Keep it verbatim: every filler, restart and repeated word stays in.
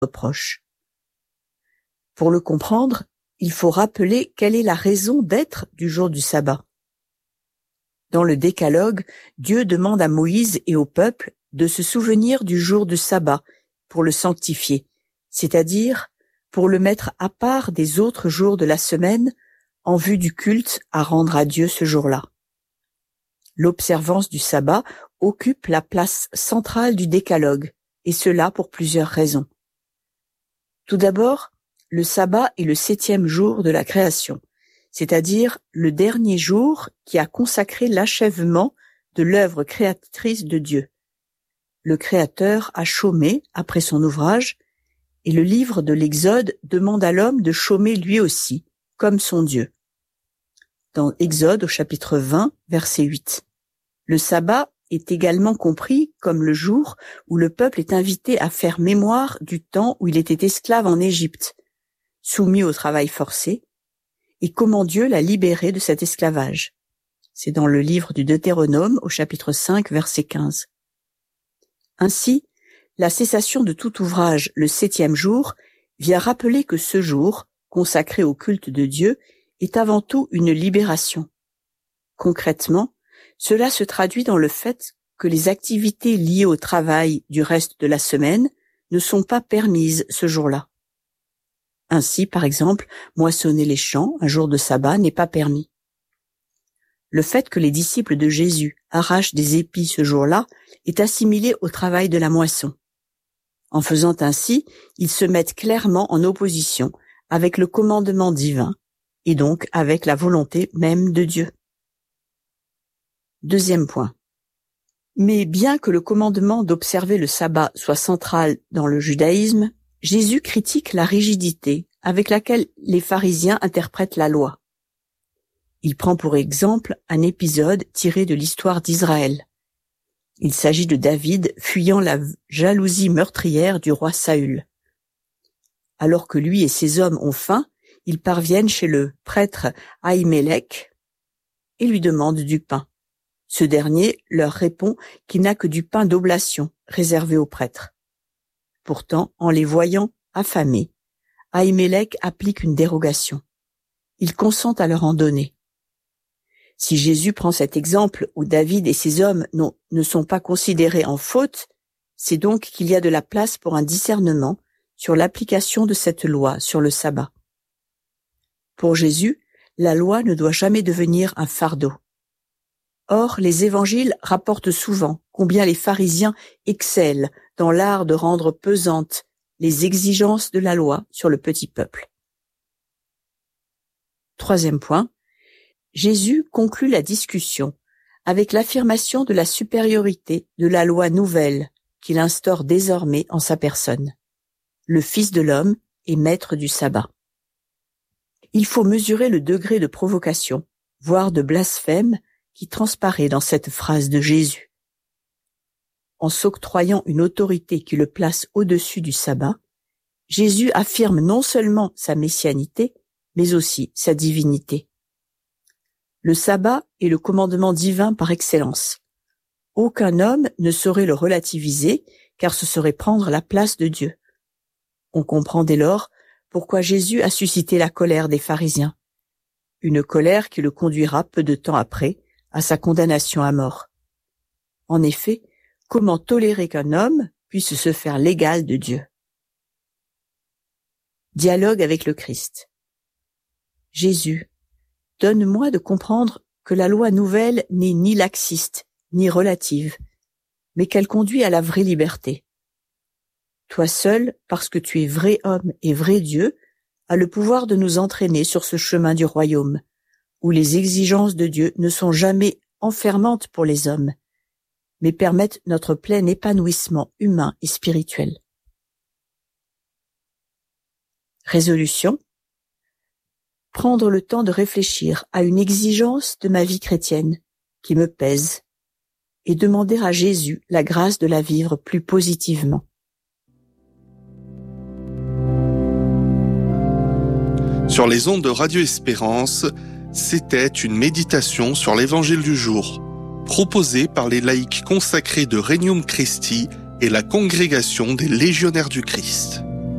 reproche. Pour le comprendre, il faut rappeler quelle est la raison d'être du jour du sabbat. Dans le Décalogue, Dieu demande à Moïse et au peuple de se souvenir du jour du sabbat pour le sanctifier, c'est-à-dire pour le mettre à part des autres jours de la semaine en vue du culte à rendre à Dieu ce jour-là. L'observance du sabbat occupe la place centrale du Décalogue, et cela pour plusieurs raisons. Tout d'abord, le sabbat est le septième jour de la création, c'est-à-dire le dernier jour qui a consacré l'achèvement de l'œuvre créatrice de Dieu. Le Créateur a chômé après son ouvrage, et le livre de l'Exode demande à l'homme de chômer lui aussi, comme son Dieu. Dans Exode au chapitre vingt, verset huit. Le sabbat est également compris comme le jour où le peuple est invité à faire mémoire du temps où il était esclave en Égypte, soumis au travail forcé, et comment Dieu l'a libéré de cet esclavage. C'est dans le livre du Deutéronome au chapitre cinq, verset quinze. Ainsi, la cessation de tout ouvrage le septième jour vient rappeler que ce jour, consacré au culte de Dieu, est avant tout une libération. Concrètement, cela se traduit dans le fait que les activités liées au travail du reste de la semaine ne sont pas permises ce jour-là. Ainsi, par exemple, moissonner les champs un jour de sabbat n'est pas permis. Le fait que les disciples de Jésus arrachent des épis ce jour-là est assimilé au travail de la moisson. En faisant ainsi, ils se mettent clairement en opposition avec le commandement divin et donc avec la volonté même de Dieu. Deuxième point. Mais bien que le commandement d'observer le sabbat soit central dans le judaïsme, Jésus critique la rigidité avec laquelle les pharisiens interprètent la loi. Il prend pour exemple un épisode tiré de l'histoire d'Israël. Il s'agit de David fuyant la jalousie meurtrière du roi Saül. Alors que lui et ses hommes ont faim, ils parviennent chez le prêtre Ahimelech et lui demandent du pain. Ce dernier leur répond qu'il n'a que du pain d'oblation réservé aux prêtres. Pourtant, en les voyant affamés, Ahimelech applique une dérogation. Il consent à leur en donner. Si Jésus prend cet exemple où David et ses hommes non, ne sont pas considérés en faute, c'est donc qu'il y a de la place pour un discernement sur l'application de cette loi sur le sabbat. Pour Jésus, la loi ne doit jamais devenir un fardeau. Or, les évangiles rapportent souvent combien les pharisiens excellent dans l'art de rendre pesantes les exigences de la loi sur le petit peuple. Troisième point, Jésus conclut la discussion avec l'affirmation de la supériorité de la loi nouvelle qu'il instaure désormais en sa personne. Le Fils de l'homme est maître du sabbat. Il faut mesurer le degré de provocation, voire de blasphème, qui transparaît dans cette phrase de Jésus. En s'octroyant une autorité qui le place au-dessus du sabbat, Jésus affirme non seulement sa messianité, mais aussi sa divinité. Le sabbat est le commandement divin par excellence. Aucun homme ne saurait le relativiser, car ce serait prendre la place de Dieu. On comprend dès lors pourquoi Jésus a suscité la colère des pharisiens. Une colère qui le conduira peu de temps après à sa condamnation à mort. En effet, comment tolérer qu'un homme puisse se faire l'égal de Dieu? Dialogue avec le Christ. Jésus, donne-moi de comprendre que la loi nouvelle n'est ni laxiste, ni relative, mais qu'elle conduit à la vraie liberté. Toi seul, parce que tu es vrai homme et vrai Dieu, as le pouvoir de nous entraîner sur ce chemin du royaume, où les exigences de Dieu ne sont jamais enfermantes pour les hommes, mais permettent notre plein épanouissement humain et spirituel. Résolution. Prendre le temps de réfléchir à une exigence de ma vie chrétienne qui me pèse et demander à Jésus la grâce de la vivre plus positivement. Sur les ondes de Radio Espérance, c'était une méditation sur l'Évangile du jour, proposée par les laïcs consacrés de Regnum Christi et la Congrégation des Légionnaires du Christ.